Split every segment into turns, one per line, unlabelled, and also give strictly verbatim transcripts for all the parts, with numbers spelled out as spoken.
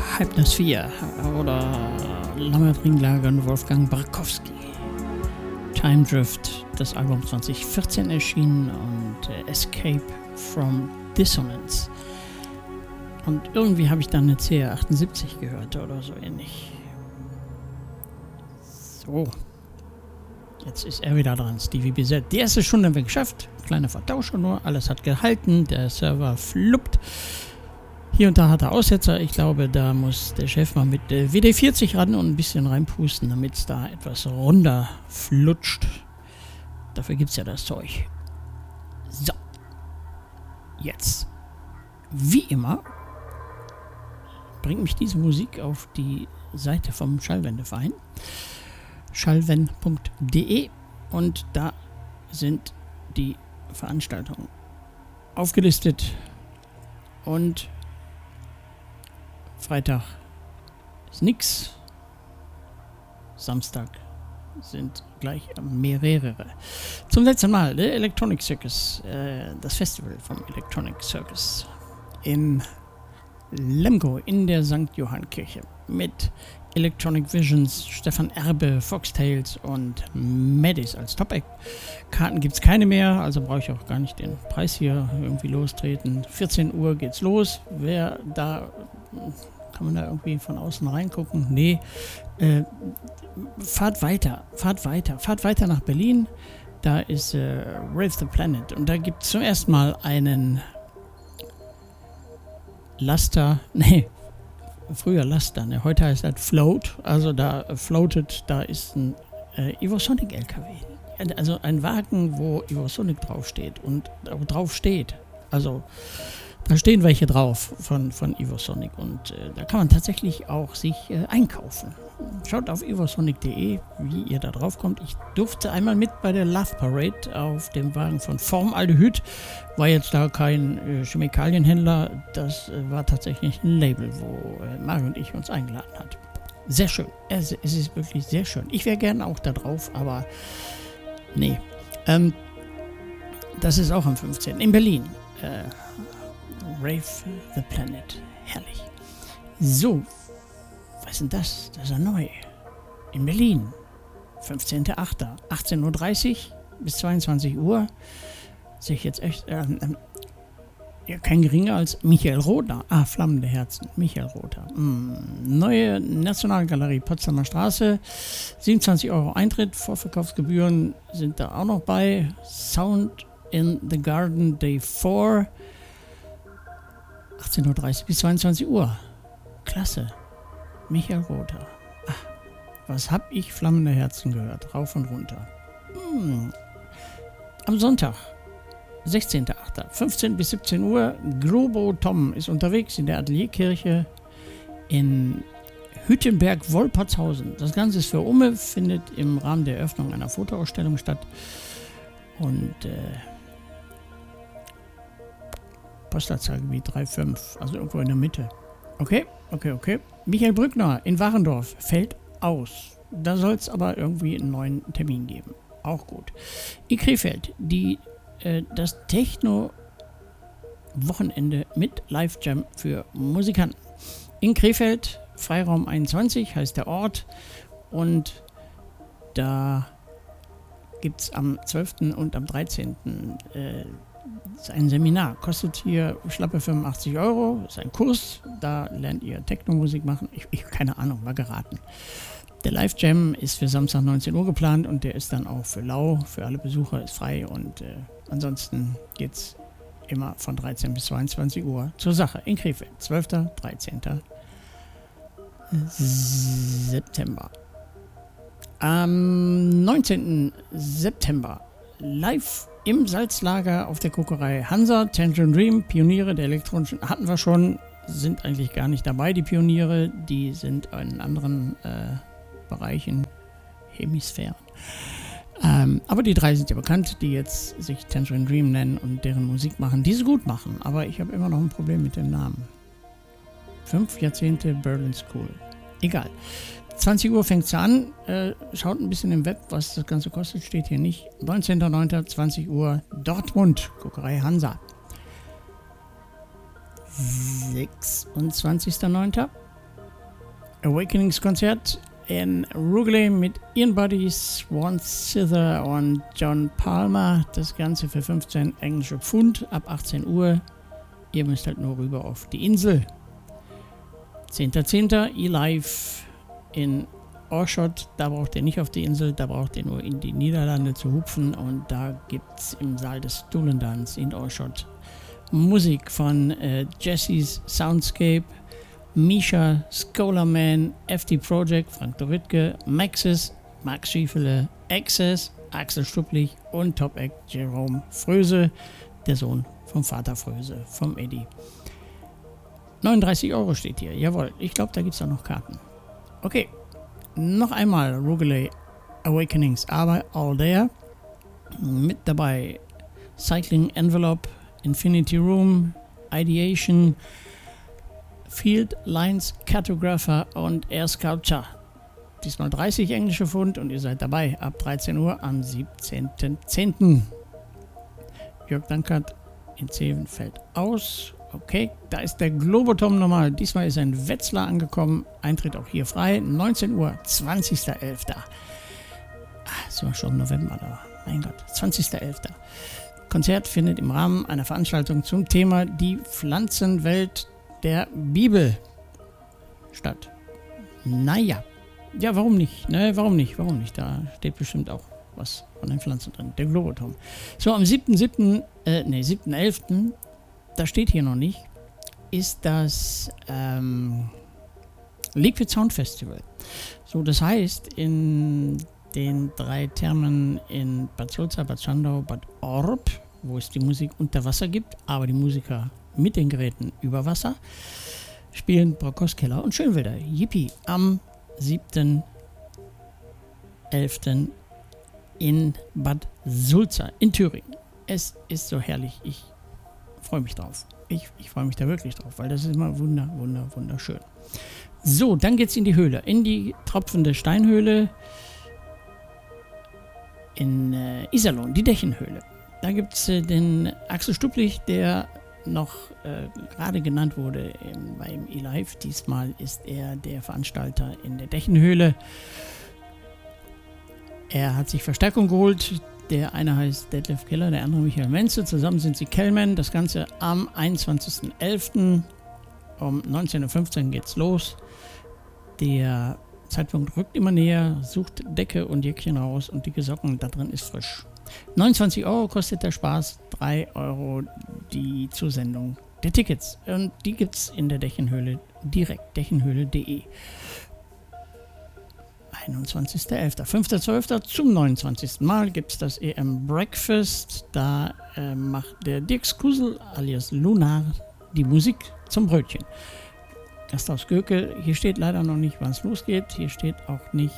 Hypnosphere oder Lambert Ringlager und Wolfgang Barkowski. Time Drift, das Album zwanzig vierzehn erschienen, und äh, Escape from Dissonance. Und irgendwie habe ich dann eine C R achtundsiebzig gehört oder so ähnlich. So. Jetzt ist er wieder dran, Stevie B Z. Die erste Stunde haben wir geschafft. Kleine Vertauscher nur. Alles hat gehalten. Der Server fluppt. Hier und da hat er Aussetzer. Ich glaube, da muss der Chef mal mit äh, W D vierzig ran und ein bisschen reinpusten, damit es da etwas runter flutscht. Dafür gibt es ja das Zeug. So. Jetzt. Wie immer bringt mich diese Musik auf die Seite vom Schallwendeverein. schallwen punkt de, und da sind die Veranstaltungen aufgelistet, und Freitag ist nix, Samstag sind gleich mehrere. Zum letzten Mal der Electronic Circus, äh, das Festival vom Electronic Circus in Lemgo in der Sankt Johann Kirche mit Electronic Visions, Stefan Erbe, Foxtails und Maddis als Top-Act. Karten gibt es keine mehr, also brauche ich auch gar nicht den Preis hier irgendwie lostreten. vierzehn Uhr geht's los. Wer da, kann man da irgendwie von außen reingucken? Nee. Äh, fahrt weiter, fahrt weiter, fahrt weiter nach Berlin. Da ist äh, Rave the Planet, und da gibt es zum ersten Mal einen Laster, nee, früher Laster, ne? Heute heißt das Float, also da floatet, da ist ein äh, Evosonic L K W. Also ein Wagen, wo Evosonic draufsteht und äh, drauf steht. Also da stehen welche drauf von, von Evosonic, und äh, da kann man tatsächlich auch sich äh, einkaufen. Schaut auf evosonic punkt de, wie ihr da drauf kommt. Ich durfte einmal mit bei der Love Parade auf dem Wagen von Formaldehyd. War jetzt da kein äh, Chemikalienhändler, das äh, war tatsächlich ein Label, wo äh, Mario und ich uns eingeladen hat. Sehr schön, es, es ist wirklich sehr schön. Ich wäre gerne auch da drauf, aber nee. Ähm, das ist auch am fünfzehnten in Berlin. Äh, Rave the Planet, herrlich. So, was ist denn das? Das ist ja neu. In Berlin, fünfzehnten achten achtzehn Uhr dreißig bis zweiundzwanzig Uhr. Sehe ich jetzt echt, äh, äh, ja, kein geringer als Michael Rother. Ah, Flammende Herzen, Michael Rother. Mm, neue Nationalgalerie Potsdamer Straße, siebenundzwanzig Euro Eintritt, Vorverkaufsgebühren sind da auch noch bei. Sound in the Garden Day vier, achtzehn Uhr dreißig bis zweiundzwanzig Uhr. Klasse. Michael Rother. Ach, was hab ich Flammende Herzen gehört. Rauf und runter. Hm. Am Sonntag, sechzehnten achten fünfzehn bis siebzehn Uhr. Globo Tom ist unterwegs in der Atelierkirche in Hüttenberg-Wolpertshausen. Das Ganze ist für Umme, findet im Rahmen der Eröffnung einer Fotoausstellung statt. Und äh, Postleitzahlgebiet drei fünf, also irgendwo in der Mitte. Okay, okay, okay. Michael Brückner in Warendorf fällt aus. Da soll es aber irgendwie einen neuen Termin geben. Auch gut. In Krefeld, die, äh, das Techno-Wochenende mit Live-Jam für Musikanten. In Krefeld, Freiraum einundzwanzig heißt der Ort. Und da gibt es am zwölften und am dreizehnten Äh, Das ist ein Seminar, kostet hier schlappe fünfundachtzig Euro, ist ein Kurs, da lernt ihr Techno-Musik machen. Ich, ich keine Ahnung, war geraten. Der Live-Jam ist für Samstag neunzehn Uhr geplant, und der ist dann auch für lau, für alle Besucher, ist frei, und äh, ansonsten geht's immer von dreizehn bis zweiundzwanzig Uhr zur Sache in Krefeld, zwölften dreizehnten September. Am neunzehnten September live im Salzlager auf der Kokerei Hansa, Tangerine Dream, Pioniere der elektronischen, hatten wir schon, sind eigentlich gar nicht dabei, die Pioniere, die sind in anderen äh, Bereichen, Hemisphären. Ähm, aber die drei sind ja bekannt, die jetzt sich Tangerine Dream nennen und deren Musik machen, die sie gut machen, aber ich habe immer noch ein Problem mit dem Namen. Fünf Jahrzehnte Berlin School. Egal. zwanzig Uhr fängt es an. Äh, schaut ein bisschen im Web, was das Ganze kostet. Steht hier nicht. neunzehnten neunten zwanzig Uhr Dortmund. Kokerei Hansa. sechsundzwanzigsten neunten Awakenings-Konzert in Rugeley mit Ian Buddy, Swan Sither und John Palmer. Das Ganze für fünfzehn englische Pfund ab achtzehn Uhr. Ihr müsst halt nur rüber auf die Insel. zehnter zehnter E-Live in Oshot. Da braucht ihr nicht auf die Insel, da braucht ihr nur in die Niederlande zu hupfen. Und da gibt es im Saal des Stoelendans in Oshot Musik von äh, Jesse's Soundscape, Misha, Scholarman, F D Project, Frank Doritke, Maxis, Max Schiefele, Access, Axel Stupplich und Top Act Jerome Fröse, der Sohn vom Vater Fröse, vom Eddie. neununddreißig Euro steht hier, jawohl, ich glaube, da gibt es auch noch Karten. Okay, noch einmal Rugeley Awakenings, aber all there. Mit dabei Cycling Envelope, Infinity Room, Ideation, Field Lines Cartographer und Air Sculpture. Diesmal dreißig englische Pfund und ihr seid dabei ab dreizehn Uhr am siebzehnten zehnten Jörg Dankert in Zeven fällt aus. Okay, da ist der Globotom nochmal. Diesmal ist ein Wetzlar angekommen. Eintritt auch hier frei. neunzehn Uhr, zwanzigster elfter Ah, ist ja schon November da. Mein Gott, zwanzigster elfter Konzert findet im Rahmen einer Veranstaltung zum Thema die Pflanzenwelt der Bibel statt. Naja, ja, warum nicht? Ne, warum nicht? Warum nicht? Da steht bestimmt auch was von den Pflanzen drin. Der Globotom. So, am siebten siebten äh, ne, siebten elften da steht hier noch nicht, ist das ähm, Liquid Sound Festival. So, das heißt, in den drei Thermen in Bad Sulza, Bad Schandau, Bad Orb, wo es die Musik unter Wasser gibt, aber die Musiker mit den Geräten über Wasser, spielen Brockhaus-Keller und Schönwälder. Yippie! Am siebten elften in Bad Sulza in Thüringen. Es ist so herrlich. Ich freue mich drauf. Ich, ich freue mich da wirklich drauf, weil das ist immer wunder, wunder, wunderschön. So, dann geht's in die Höhle. In die tropfende Steinhöhle in äh, Iserlohn, die Dächenhöhle. Da gibt es äh, den Axel Stupplich, der noch äh, gerade genannt wurde im, beim E-Live. Diesmal ist er der Veranstalter in der Dächenhöhle. Er hat sich Verstärkung geholt. Der eine heißt Detlef Keller, der andere Michael Menze. Zusammen sind sie Kellman. Das Ganze am einundzwanzigsten elften um neunzehn Uhr fünfzehn geht's los. Der Zeitpunkt rückt immer näher, sucht Decke und Jäckchen raus und dicke Socken, da drin ist frisch. neunundzwanzig Euro kostet der Spaß, drei Euro die Zusendung der Tickets. Und die gibt's in der Dächenhöhle direkt, dächenhöhle punkt de. einundzwanzigster elfter fünfter zwölfter zum neunundzwanzigsten Mal gibt es das E M Breakfast. Da äh, macht der Dirk Skusel alias Lunar die Musik zum Brötchen. Gasthaus Göke, hier steht leider noch nicht, wann es losgeht. Hier steht auch nicht,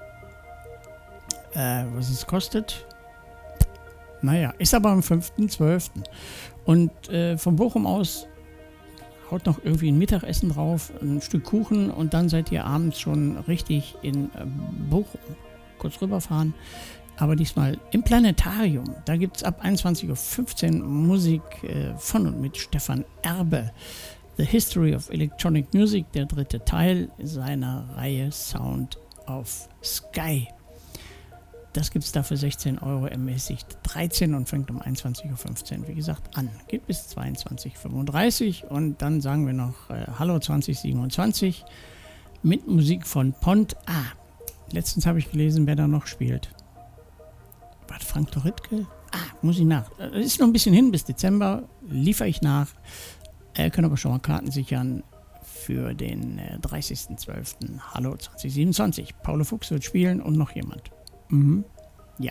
äh, was es kostet. Naja, ist aber am fünften zwölften Und äh, von Bochum aus haut noch irgendwie ein Mittagessen drauf, ein Stück Kuchen und dann seid ihr abends schon richtig in äh, Bochum. Kurz rüberfahren, aber diesmal im Planetarium. Da gibt es ab einundzwanzig Uhr fünfzehn Musik äh, von und mit Stefan Erbe. The History of Electronic Music, der dritte Teil seiner Reihe Sound of Sky. Das gibt es da für sechzehn Euro ermäßigt dreizehn und fängt um einundzwanzig Uhr fünfzehn, wie gesagt, an. Geht bis zweiundzwanzig Uhr fünfunddreißig und dann sagen wir noch äh, Hallo zwanzig siebenundzwanzig mit Musik von Pont. Ah, letztens habe ich gelesen, wer da noch spielt. War das Frank Doritke? Ah, muss ich nach. Es ist noch ein bisschen hin, bis Dezember liefere ich nach. Ihr könnt aber schon mal Karten sichern für den äh, dreißigsten zwölften Hallo zwanzig siebenundzwanzig. Paulo Fuchs wird spielen und noch jemand. Mhm. Ja.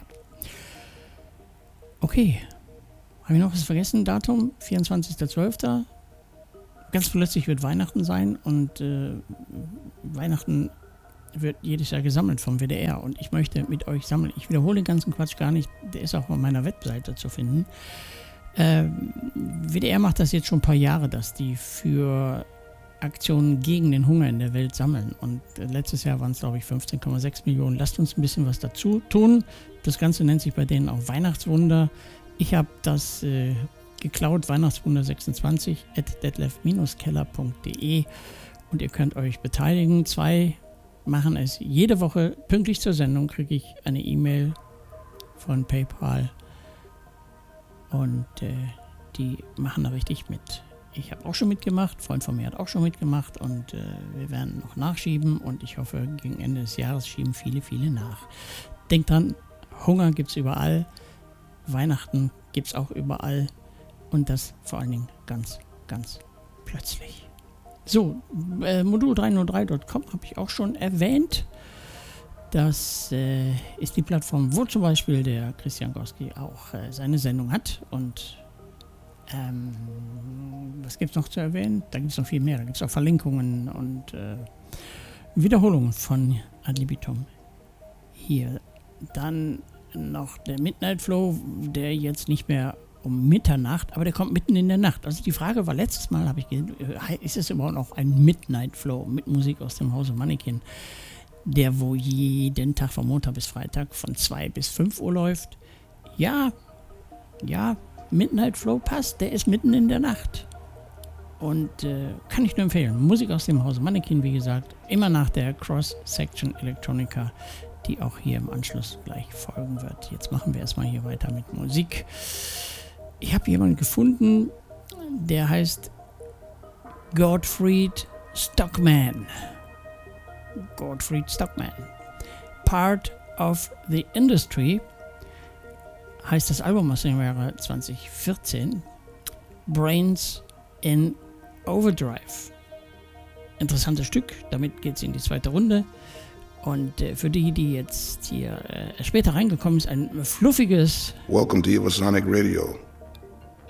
Okay. Habe ich noch was vergessen? Datum? vierundzwanzigster zwölfter Ganz plötzlich wird Weihnachten sein und äh, Weihnachten wird jedes Jahr gesammelt vom W D R und ich möchte mit euch sammeln. Ich wiederhole den ganzen Quatsch gar nicht. Der ist auch auf meiner Webseite zu finden. Äh, W D R macht das jetzt schon ein paar Jahre, dass die für Aktionen gegen den Hunger in der Welt sammeln. Und äh, letztes Jahr waren es, glaube ich, fünfzehn Komma sechs Millionen. Lasst uns ein bisschen was dazu tun. Das Ganze nennt sich bei denen auch Weihnachtswunder. Ich habe das äh, geklaut, Weihnachtswunder sechsundzwanzig at detlef Bindestrich keller punkt de und ihr könnt euch beteiligen. Zwei machen es jede Woche. Pünktlich zur Sendung kriege ich eine E-Mail von PayPal und äh, die machen da richtig mit. Ich habe auch schon mitgemacht, ein Freund von mir hat auch schon mitgemacht und äh, wir werden noch nachschieben und ich hoffe, gegen Ende des Jahres schieben viele, viele nach. Denkt dran, Hunger gibt es überall, Weihnachten gibt es auch überall und das vor allen Dingen ganz, ganz plötzlich. So, äh, modul drei null drei Punkt com habe ich auch schon erwähnt. Das äh, ist die Plattform, wo zum Beispiel der Christian Gorski auch äh, seine Sendung hat und Ähm, was gibt es noch zu erwähnen? Da gibt es noch viel mehr. Da gibt es auch Verlinkungen und äh, Wiederholungen von Ad libitum hier. Dann noch der Midnight Flow, der jetzt nicht mehr um Mitternacht, aber der kommt mitten in der Nacht. Also die Frage war letztes Mal, habe ich gesehen, ist es überhaupt noch ein Midnight Flow mit Musik aus dem Hause Mannequin, der wo jeden Tag von Montag bis Freitag von zwei bis fünf Uhr läuft? Ja, ja, Midnight Flow passt, der ist mitten in der Nacht. Und äh, kann ich nur empfehlen. Musik aus dem Hause Mannequin, wie gesagt, immer nach der Cross-Section Electronica, die auch hier im Anschluss gleich folgen wird. Jetzt machen wir erstmal hier weiter mit Musik. Ich habe jemanden gefunden, der heißt Gottfried Stockman. Gottfried Stockman. Part of the Industry heißt das Album aus dem Jahre zwanzig vierzehn, Brains in Overdrive. Interessantes Stück, damit geht es in die zweite Runde. Und äh, für die, die jetzt hier äh, später reingekommen sind, ein fluffiges
Welcome to Evosonic Radio.